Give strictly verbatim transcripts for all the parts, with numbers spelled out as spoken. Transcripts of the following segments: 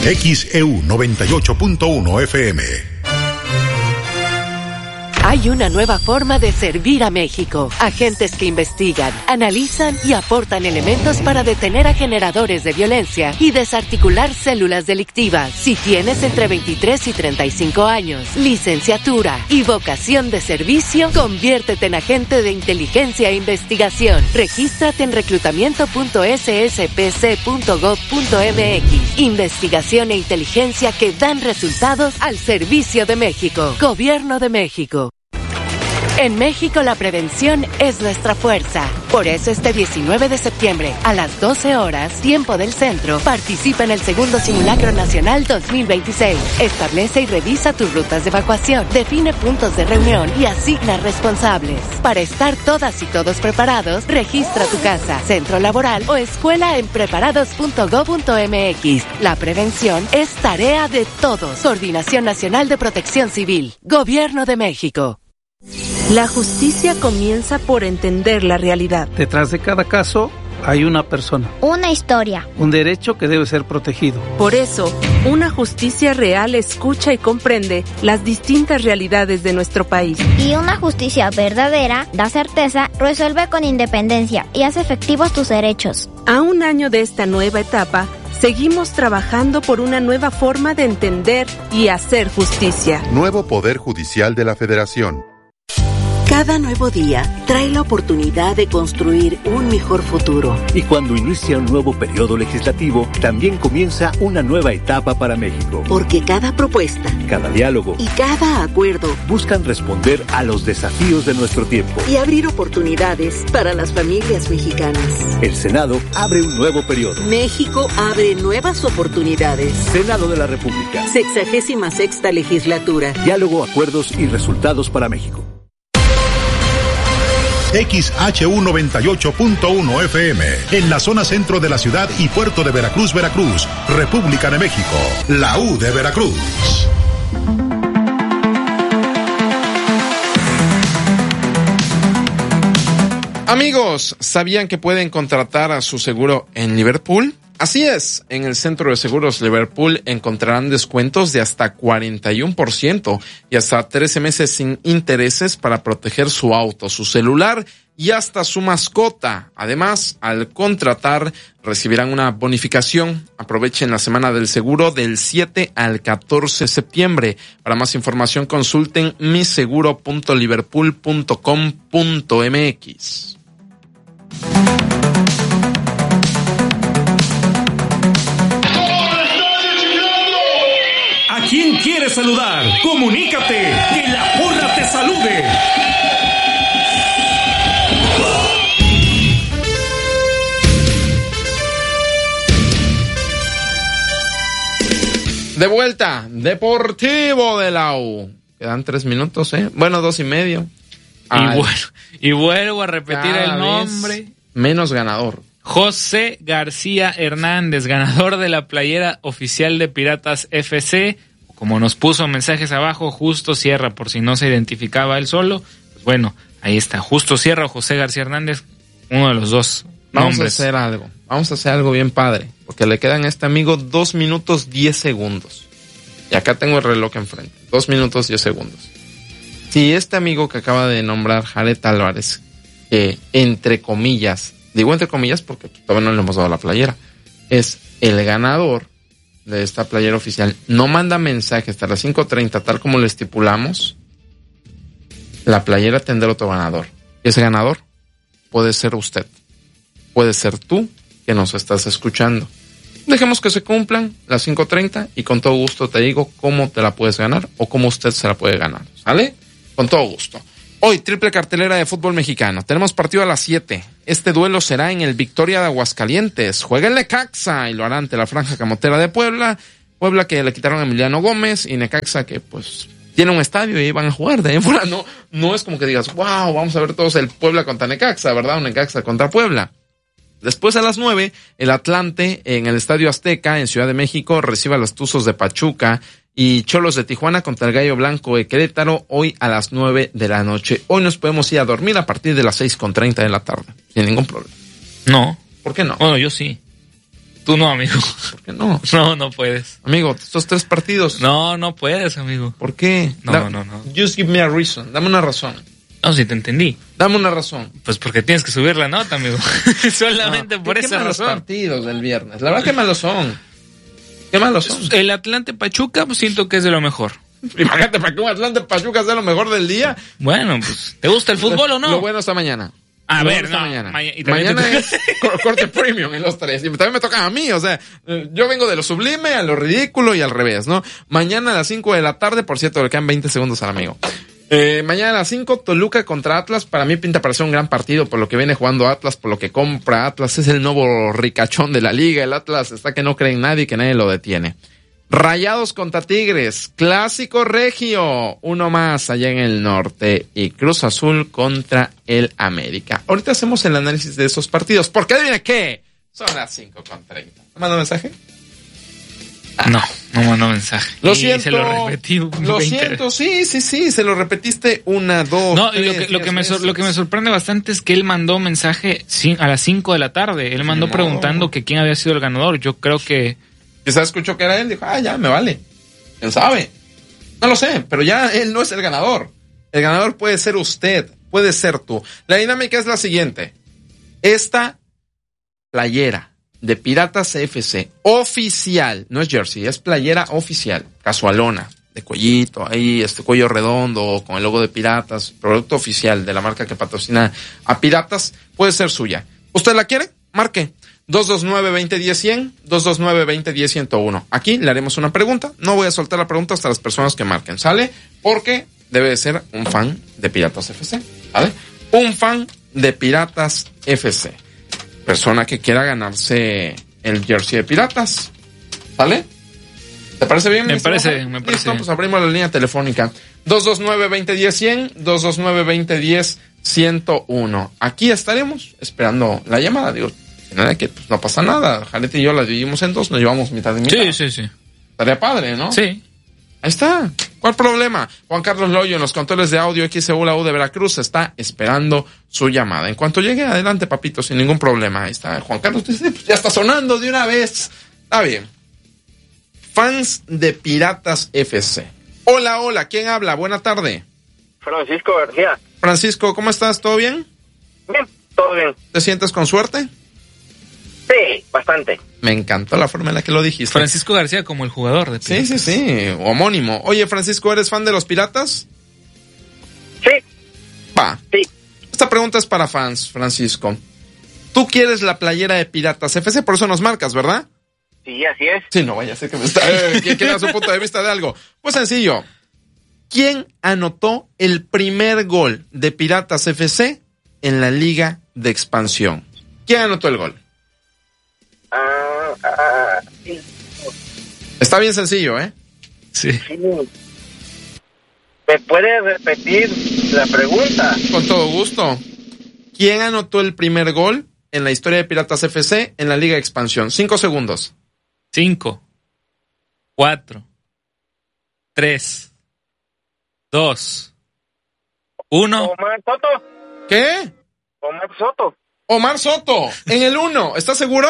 X E U noventa y ocho punto uno F M. Hay una nueva forma de servir a México. Agentes que investigan, analizan y aportan elementos para detener a generadores de violencia y desarticular células delictivas. Si tienes entre veintitrés y treinta y cinco años, licenciatura y vocación de servicio, conviértete en agente de inteligencia e investigación. Regístrate en reclutamiento punto s s p c punto gov punto m x. Investigación e inteligencia que dan resultados al servicio de México. Gobierno de México. En México la prevención es nuestra fuerza. Por eso este diecinueve de septiembre, a las doce horas, tiempo del centro, participa en el segundo Simulacro Nacional dos mil veintiséis. Establece y revisa tus rutas de evacuación, define puntos de reunión y asigna responsables. Para estar todas y todos preparados, registra tu casa, centro laboral o escuela en preparados punto gov punto m x. La prevención es tarea de todos. Coordinación Nacional de Protección Civil. Gobierno de México. La justicia comienza por entender la realidad. Detrás de cada caso hay una persona. Una historia. Un derecho que debe ser protegido. Por eso, una justicia real escucha y comprende las distintas realidades de nuestro país. Y una justicia verdadera da certeza, resuelve con independencia y hace efectivos tus derechos. A un año de esta nueva etapa, seguimos trabajando por una nueva forma de entender y hacer justicia. Nuevo Poder Judicial de la Federación. Cada nuevo día trae la oportunidad de construir un mejor futuro. Y cuando inicia un nuevo periodo legislativo, también comienza una nueva etapa para México. Porque cada propuesta, cada diálogo y cada acuerdo buscan responder a los desafíos de nuestro tiempo y abrir oportunidades para las familias mexicanas. El Senado abre un nuevo periodo. México abre nuevas oportunidades. Senado de la República. Sexagésima sexta legislatura. Diálogo, acuerdos y resultados para México. X H U noventa y ocho punto uno F M, en la zona centro de la ciudad y puerto de Veracruz, Veracruz, República de México, la U de Veracruz. Amigos, ¿sabían que pueden contratar a su seguro en Liverpool? Así es, en el Centro de Seguros Liverpool encontrarán descuentos de hasta cuarenta y uno por ciento y hasta trece meses sin intereses para proteger su auto, su celular y hasta su mascota. Además, al contratar, recibirán una bonificación. Aprovechen la semana del seguro del siete al catorce de septiembre. Para más información, consulten mi seguro punto liverpool punto com punto m x. ¿A quién quieres saludar? Comunícate, que la porra te salude. De vuelta, Deportivo de la U. Quedan tres minutos, ¿eh? Bueno, dos y medio. Y, bueno, y vuelvo a repetir Cada el nombre. vez menos ganador. José García Hernández, ganador de la playera oficial de Piratas F C. Como nos puso mensajes abajo, Justo Sierra, por si no se identificaba él solo. Pues bueno, ahí está, Justo Sierra o José García Hernández, uno de los dos Vamos nombres. a hacer algo, vamos a hacer algo bien padre, porque le quedan a este amigo dos minutos diez segundos. Y acá tengo el reloj enfrente, dos minutos diez segundos. Si este amigo que acaba de nombrar, Jared Álvarez, que entre comillas, digo entre comillas porque todavía no le hemos dado la playera, es el ganador de esta playera oficial, no manda mensaje hasta las cinco treinta, tal como le estipulamos, la playera tendrá otro ganador. Ese ganador puede ser usted, puede ser tú que nos estás escuchando. Dejemos que se cumplan las cinco treinta y con todo gusto te digo cómo te la puedes ganar o cómo usted se la puede ganar, ¿sale? Con todo gusto. Hoy, triple cartelera de fútbol mexicano. Tenemos partido a las siete. Este duelo será en el Victoria de Aguascalientes. Juega el Necaxa y lo hará ante la Franja Camotera de Puebla. Puebla que le quitaron a Emiliano Gómez y Necaxa que pues tiene un estadio y ahí van a jugar. De ahí fuera no, no es como que digas, wow, vamos a ver todos el Puebla contra Necaxa, ¿verdad? Un Necaxa contra Puebla. Después a las nueve, el Atlante en el Estadio Azteca en Ciudad de México recibe a los Tuzos de Pachuca y Cholos de Tijuana contra el Gallo Blanco de Querétaro hoy a las nueve de la noche. Hoy nos podemos ir a dormir a partir de las seis con treinta de la tarde, sin ningún problema. No. ¿Por qué no? Bueno, yo sí. Tú no, amigo. ¿Por qué no? No, no puedes. Amigo, estos tres partidos. No, no puedes, amigo. ¿Por qué? No, da, no, no. Just give me a reason. Dame una razón. No, sí te entendí. Dame una razón. Pues porque tienes que subir la nota, amigo. Solamente no, por esa razón. Los partidos del viernes. La verdad que malos son. ¿Qué malos son? El Atlante Pachuca, pues siento que es de lo mejor. Imagínate para que un Atlante Pachuca sea lo mejor del día. Bueno, pues, ¿te gusta el fútbol o no? Lo bueno está mañana. A lo ver, bueno no. Mañana, Ma- y mañana te... es corte premium en los tres. Y también me toca a mí, o sea, yo vengo de lo sublime a lo ridículo y al revés, ¿no? Mañana a las cinco de la tarde, por cierto, le quedan veinte segundos al amigo. Eh, mañana a las cinco, Toluca contra Atlas. Para mí pinta para ser un gran partido por lo que viene jugando Atlas, por lo que compra Atlas. Es el nuevo ricachón de la liga. El Atlas está que no cree en nadie y que nadie lo detiene. Rayados contra Tigres, clásico regio, uno más allá en el norte, y Cruz Azul contra el América. Ahorita hacemos el análisis de esos partidos, porque adivina qué, son las cinco con treinta. ¿Me mandó mensaje? No, no mandó mensaje. Lo y siento. Se lo repetí. Lo veinte siento, sí, sí, sí, se lo repetiste una, dos, No, tres, lo que, lo, que me veces. sor, lo que me sorprende bastante es que él mandó mensaje a las cinco de la tarde. Él mandó No. preguntando que quién había sido el ganador. Yo creo que... Quizás escuchó que era él, dijo, ah, ya, me vale. ¿Quién sabe? No lo sé, pero ya él no es el ganador. El ganador puede ser usted, puede ser tú. La dinámica es la siguiente. Esta playera de Piratas F C, oficial, no es jersey, es playera oficial, casualona, de cuellito, ahí, este cuello redondo, con el logo de Piratas, producto oficial de la marca que patrocina a Piratas, puede ser suya. ¿Usted la quiere? Marque. dos dos nueve, dos cero uno cero, dos dos nueve, dos cero uno cero, ciento uno. Aquí le haremos una pregunta. No voy a soltar la pregunta hasta las personas que marquen, ¿sale? Porque debe de ser un fan de Piratas F C, ¿vale? Un fan de Piratas F C. Persona que quiera ganarse el jersey de Piratas, ¿sale? ¿Te parece bien? Me parece, me parece Listo, bien. pues abrimos la línea telefónica. dos dos nueve, dos cero uno cero, cien, dos dos nueve, dos cero uno cero, ciento uno. Aquí estaremos esperando la llamada, digo. Nada que pues, no pasa nada. Jalete y yo la dividimos en dos, nos llevamos mitad de mitad. Sí, sí, sí. Estaría padre, ¿no? Sí. Ahí está. ¿Cuál problema? Juan Carlos Loyo en los controles de audio X E U, la U de Veracruz, está esperando su llamada. En cuanto llegue, adelante, papito, sin ningún problema. Ahí está. Juan Carlos dice, pues, ya está sonando de una vez. Está bien. Fans de Piratas F C. Hola, hola. ¿Quién habla? Buena tarde. Francisco García. Francisco, ¿cómo estás? ¿Todo bien? Bien, todo bien. ¿Te sientes con suerte? Sí, bastante. Me encantó la forma en la que lo dijiste. Francisco García como el jugador de Piratas. Sí, sí, sí, homónimo. Oye, Francisco, ¿eres fan de los Piratas? Sí. Va. Sí. Esta pregunta es para fans, Francisco. Tú quieres la playera de Piratas F C, por eso nos marcas, ¿verdad? Sí, así es. Sí, no vaya a ser que me está... Eh, que quiera su punto de vista de algo. Pues sencillo. ¿Quién anotó el primer gol de Piratas F C en la Liga de Expansión? ¿Quién anotó el gol? Ah, ah, sí. Está bien sencillo, ¿eh? Sí. Sí. ¿Me puede repetir la pregunta? Con todo gusto. ¿Quién anotó el primer gol en la historia de Piratas F C en la Liga de Expansión? Cinco segundos. Cinco. Cuatro. Tres. Dos. Uno. Omar Soto. ¿Qué? Omar Soto. Omar Soto, en el uno. ¿Estás seguro?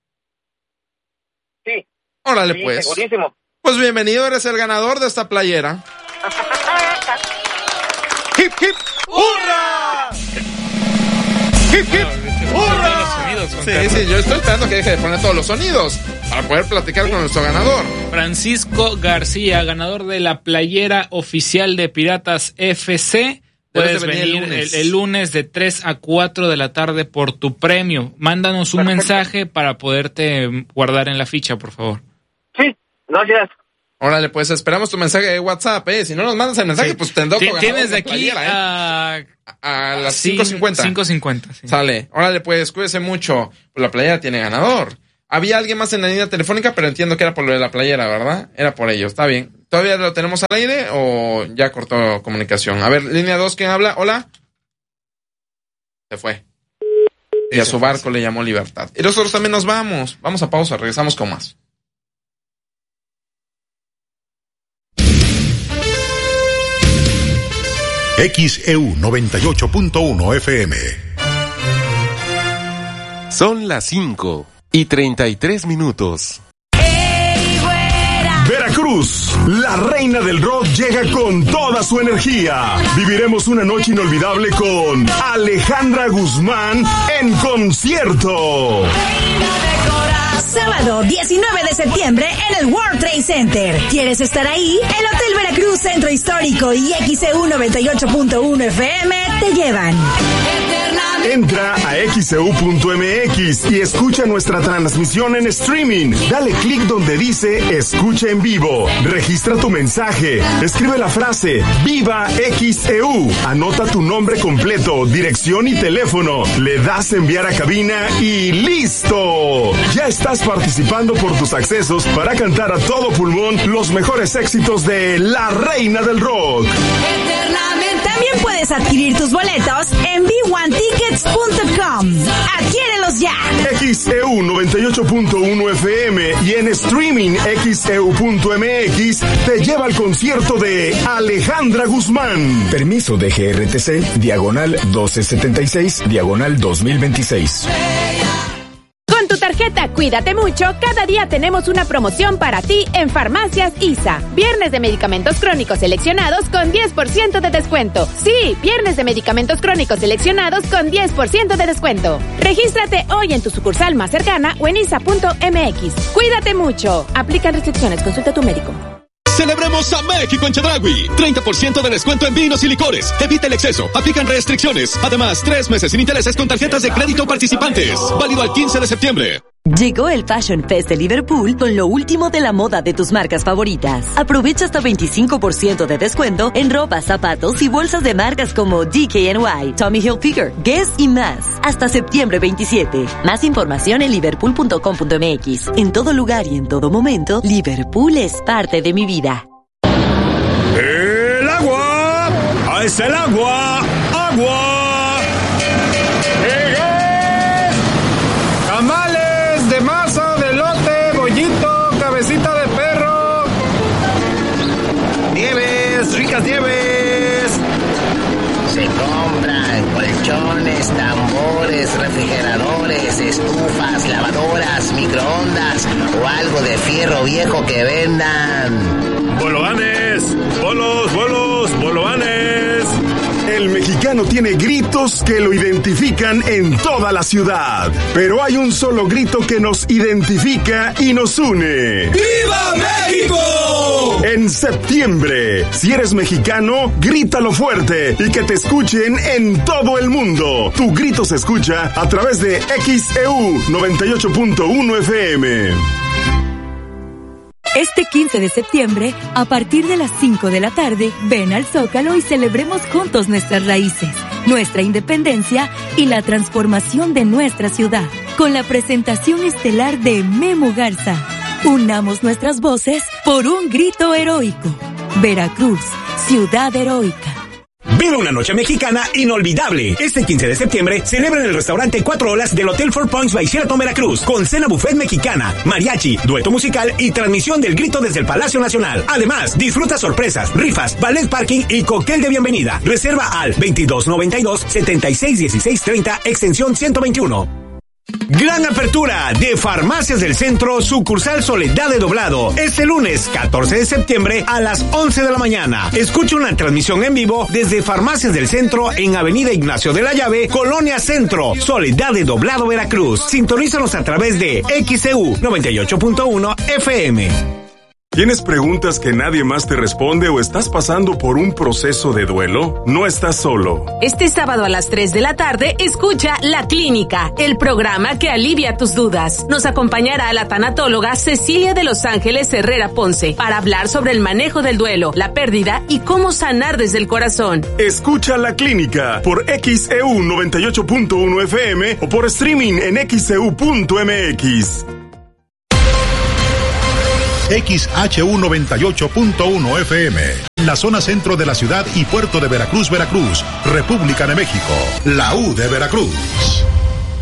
Sí. Órale, Sí, pues. segurísimo. Pues bienvenido, eres el ganador de esta playera. ¡Hip, hip! ¡Hurra! ¡Hip, hip! ¡Hurra! Sí, sí, yo estoy esperando que deje de poner todos los sonidos para poder platicar con nuestro ganador. Francisco García, ganador de la playera oficial de Piratas F C. Puedes de venir venir el lunes. el, el lunes de tres a cuatro de la tarde por tu premio. Mándanos un Perfecto. mensaje para poderte guardar en la ficha, por favor. Sí, gracias. Órale, pues esperamos tu mensaje de WhatsApp, ¿eh? Si no nos mandas el mensaje, Sí. pues tendrá otro Ti- ganador Tienes de de aquí playera, ¿eh? a... A las Sí, cinco cincuenta. cinco cincuenta, sí. Sale. Órale, pues, cuídese mucho. Pues la playera tiene ganador. Había alguien más en la línea telefónica, pero entiendo que era por lo de la playera, ¿verdad? Era por ello, está bien. ¿Todavía lo tenemos al aire o ya cortó comunicación? A ver, línea dos, ¿quién habla? Hola. Se fue. Y a su barco le llamó Libertad. Y nosotros también nos vamos. Vamos a pausa, regresamos con más. X E U noventa y ocho punto uno F M. Son las cinco y treinta y tres minutos. Veracruz, la reina del rock llega con toda su energía. Viviremos una noche inolvidable con Alejandra Guzmán en concierto. Sábado diecinueve de septiembre en el World Trade Center. ¿Quieres estar ahí? El Hotel Veracruz Centro Histórico y X C U noventa y ocho punto uno F M te llevan. Entra a X C U punto M X y escucha nuestra transmisión en streaming. Dale clic donde dice Escucha en vivo. Registra tu mensaje. Escribe la frase Viva X C U. Anota tu nombre completo, dirección y teléfono. Le das enviar a cabina y ¡listo! Ya estás participando por tus accesos para cantar a todo pulmón los mejores éxitos de la reina del rock. También puedes adquirir tus boletos en B uno tickets punto com. ¡Adquiérelos ya! X C U noventa y ocho punto uno F M y en streaming X C U punto M X te lleva al concierto de Alejandra Guzmán. Permiso de G R T C, diagonal doce setenta y seis, diagonal dos mil veintiséis. Con tu tarjeta Cuídate Mucho, cada día tenemos una promoción para ti en Farmacias I S A. Viernes de medicamentos crónicos seleccionados con diez por ciento de descuento. Sí, viernes de medicamentos crónicos seleccionados con diez por ciento de descuento. Regístrate hoy en tu sucursal más cercana o en isa punto m x. Cuídate Mucho. Aplican restricciones. Consulta a tu médico. Celebremos a México en Chedraui. treinta por ciento de descuento en vinos y licores. Evita el exceso. Aplican restricciones. Además, tres meses sin intereses con tarjetas de crédito participantes. Válido al quince de septiembre. Llegó el Fashion Fest de Liverpool con lo último de la moda de tus marcas favoritas. Aprovecha hasta veinticinco por ciento de descuento en ropa, zapatos y bolsas de marcas como D K N Y, Tommy Hilfiger, Guess y más. Hasta septiembre veintisiete. Más información en liverpool punto com punto m x. En todo lugar y en todo momento, Liverpool es parte de mi vida. ¡El agua! ¡Ah, es el agua! ¡Agua! De masa, de lote, bollito, cabecita de perro. Nieves, ricas nieves. Se compran colchones, tambores, refrigeradores, estufas, lavadoras, microondas o algo de fierro viejo que vendan. ¡Bolovanes! ¡Bolos, bolos, bolovanes! El mexicano tiene gritos que lo identifican en toda la ciudad. Pero hay un solo grito que nos identifica y nos une. ¡Viva México! En septiembre, si eres mexicano, grítalo fuerte y que te escuchen en todo el mundo. Tu grito se escucha a través de X E U noventa y ocho punto uno F M. Este quince de septiembre, a partir de las cinco de la tarde, ven al Zócalo y celebremos juntos nuestras raíces, nuestra independencia y la transformación de nuestra ciudad, con la presentación estelar de Memo Garza. Unamos nuestras voces por un grito heroico. Veracruz, ciudad heroica. Vive una noche mexicana inolvidable. Este quince de septiembre celebra en el restaurante Cuatro Olas del Hotel Four Points by Sheraton Veracruz con cena buffet mexicana, mariachi, dueto musical y transmisión del grito desde el Palacio Nacional. Además, disfruta sorpresas, rifas, ballet parking y cóctel de bienvenida. Reserva al veintidós noventa y dos, setenta y seis dieciséis treinta, extensión ciento veintiuno. Gran apertura de Farmacias del Centro, sucursal Soledad de Doblado, este lunes catorce de septiembre a las once de la mañana. Escucha una transmisión en vivo desde Farmacias del Centro en Avenida Ignacio de la Llave, Colonia Centro, Soledad de Doblado, Veracruz. Sintonízanos a través de X C U noventa y ocho punto uno F M. ¿Tienes preguntas que nadie más te responde o estás pasando por un proceso de duelo? No estás solo. Este sábado a las tres de la tarde, escucha La Clínica, el programa que alivia tus dudas. Nos acompañará la tanatóloga Cecilia de Los Ángeles Herrera Ponce para hablar sobre el manejo del duelo, la pérdida y cómo sanar desde el corazón. Escucha La Clínica por X E U noventa y ocho punto uno F M o por streaming en X E U punto M X. X H U noventa y ocho punto uno F M, la zona centro de la ciudad y puerto de Veracruz, Veracruz, República de México, la U de Veracruz.